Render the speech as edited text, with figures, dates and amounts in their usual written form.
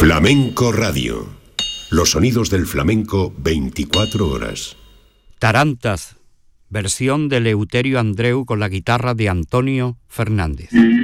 Flamenco Radio. Los sonidos del flamenco 24 horas. Tarantas, versión de Eleuterio Andreu con la guitarra de Antonio Fernández.